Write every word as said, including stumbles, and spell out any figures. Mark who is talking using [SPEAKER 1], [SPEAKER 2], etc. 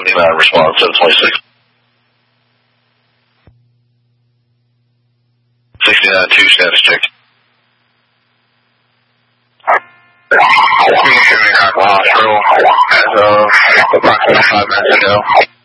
[SPEAKER 1] seventy-nine, response seven twenty-six. sixty-nine two, status check. Hospital as of approximately five minutes ago.